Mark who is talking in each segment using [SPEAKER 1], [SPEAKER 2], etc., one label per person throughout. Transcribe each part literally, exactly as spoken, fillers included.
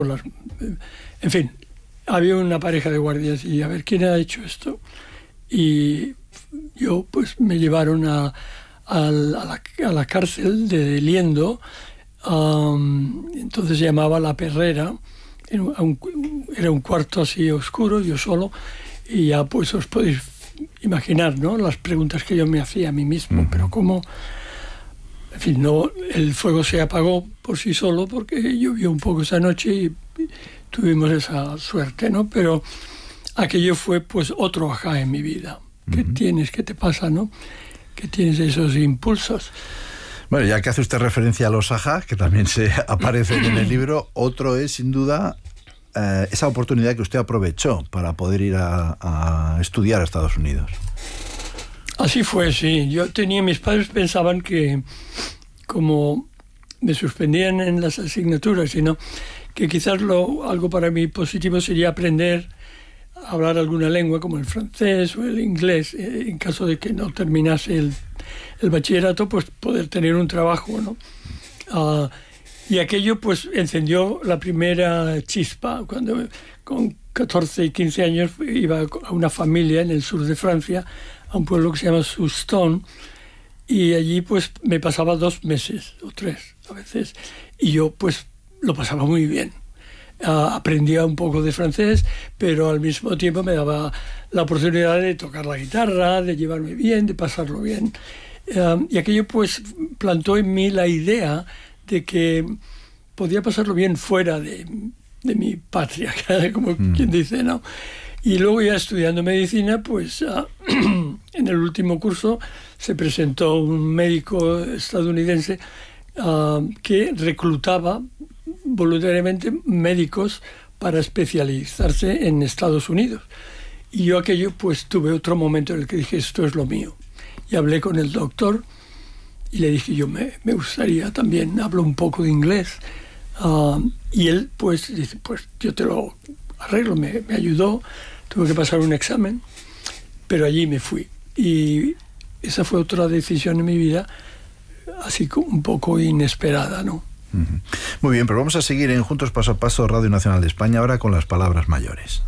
[SPEAKER 1] Las, en fin, había una pareja de guardias y a ver quién ha hecho esto. Y yo, pues, me llevaron a, a, la, a la cárcel de Liendo. Um, entonces se llamaba La Perrera. Era un, era un cuarto así oscuro, yo solo. Y ya, pues, os podéis imaginar, ¿no?, las preguntas que yo me hacía a mí mismo. Pero cómo... En fin, no, el fuego se apagó por sí solo porque llovió un poco esa noche y tuvimos esa suerte, ¿no? Pero aquello fue, pues, otro ajá en mi vida. ¿Qué uh-huh. tienes? ¿Qué te pasa, no? Que tienes esos impulsos.
[SPEAKER 2] Bueno, ya que hace usted referencia a los ajá, que también se aparecen en el libro, otro es, sin duda, eh, esa oportunidad que usted aprovechó para poder ir a, a estudiar a Estados Unidos.
[SPEAKER 1] Así fue, sí. Yo tenía, mis padres pensaban que como me suspendían en las asignaturas, sino que quizás lo, algo para mí positivo sería aprender a hablar alguna lengua como el francés o el inglés, eh, en caso de que no terminase el, el bachillerato, pues poder tener un trabajo, ¿no? Uh, y aquello pues encendió la primera chispa. Cuando con catorce y quince años iba a una familia en el sur de Francia, a un pueblo que se llama Soustons, y allí pues me pasaba dos meses o tres a veces, y yo pues lo pasaba muy bien. Uh, aprendía un poco de francés, pero al mismo tiempo me daba la oportunidad de tocar la guitarra, de llevarme bien, de pasarlo bien. Uh, y aquello pues plantó en mí la idea de que podía pasarlo bien fuera de, de mi patria, como mm. quien dice, ¿no? Y luego, ya estudiando medicina, pues uh, en el último curso se presentó un médico estadounidense uh, que reclutaba voluntariamente médicos para especializarse en Estados Unidos. Y yo aquello, pues tuve otro momento en el que dije, esto es lo mío. Y hablé con el doctor y le dije, yo me, me gustaría también, hablo un poco de inglés. Uh, y él, pues, dice, pues yo te lo arreglo, me, me ayudó. Tuve que pasar un examen, pero allí me fui. Y esa fue otra decisión en mi vida, así como un poco inesperada, ¿no?
[SPEAKER 2] Uh-huh. Muy bien, pero vamos a seguir en Juntos Paso a Paso, Radio Nacional de España, ahora con las palabras mayores.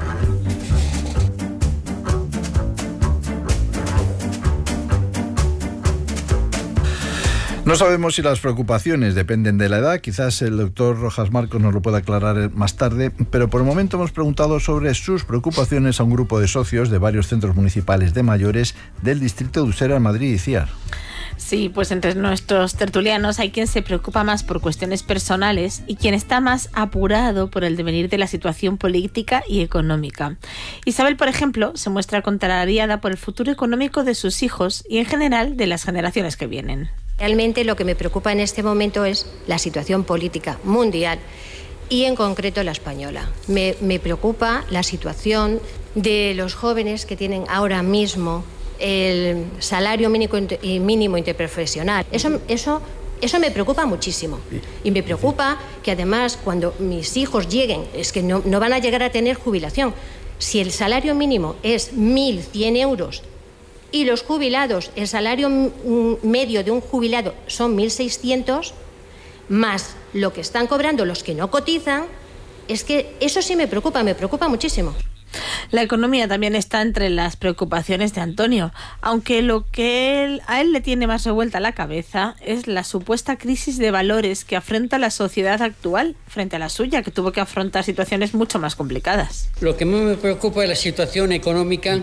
[SPEAKER 2] No sabemos si las preocupaciones dependen de la edad, quizás el doctor Rojas Marcos nos lo pueda aclarar más tarde, pero por el momento hemos preguntado sobre sus preocupaciones a un grupo de socios de varios centros municipales de mayores del distrito de Usera, Madrid y Ciar.
[SPEAKER 3] Sí, pues entre nuestros tertulianos hay quien se preocupa más por cuestiones personales y quien está más apurado por el devenir de la situación política y económica. Isabel, por ejemplo, se muestra contrariada por el futuro económico de sus hijos y en general de las generaciones que vienen.
[SPEAKER 4] Realmente lo que me preocupa en este momento es la situación política mundial y en concreto la española. Me, me preocupa la situación de los jóvenes que tienen ahora mismo el salario mínimo, mínimo interprofesional. Eso, eso, eso me preocupa muchísimo. Y me preocupa que además cuando mis hijos lleguen, es que no, no van a llegar a tener jubilación. Si el salario mínimo es mil cien euros y los jubilados, el salario medio de un jubilado son mil seiscientos, más lo que están cobrando los que no cotizan, es que eso sí me preocupa, me preocupa muchísimo.
[SPEAKER 3] La economía también está entre las preocupaciones de Antonio, aunque lo que él, a él le tiene más revuelta la cabeza es la supuesta crisis de valores que afronta la sociedad actual frente a la suya, que tuvo que afrontar situaciones mucho más complicadas.
[SPEAKER 5] Lo que más me preocupa es la situación económica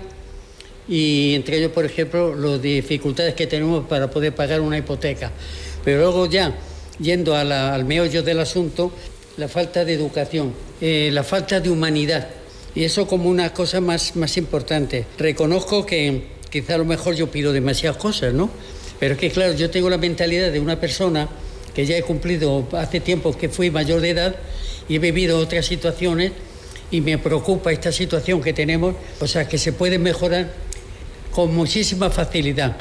[SPEAKER 5] y entre ellos, por ejemplo, las dificultades que tenemos para poder pagar una hipoteca. Pero luego ya, yendo a la, al meollo del asunto, la falta de educación, eh, la falta de humanidad. Y eso como una cosa más, más importante. Reconozco que quizá a lo mejor yo pido demasiadas cosas, ¿no? Pero es que, claro, yo tengo la mentalidad de una persona que ya he cumplido hace tiempo que fui mayor de edad y he vivido otras situaciones y me preocupa esta situación que tenemos, o sea, que se puede mejorar con muchísima facilidad.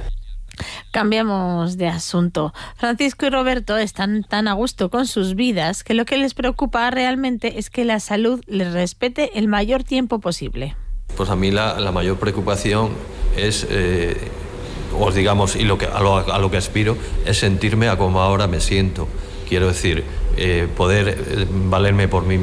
[SPEAKER 3] Cambiamos de asunto. Francisco y Roberto están tan a gusto con sus vidas que lo que les preocupa realmente es que la salud les respete el mayor tiempo posible.
[SPEAKER 6] Pues a mí la, la mayor preocupación es, eh, os digamos, y lo que, a, lo, a lo que aspiro, es sentirme a como ahora me siento. Quiero decir, eh, poder eh, valerme por mí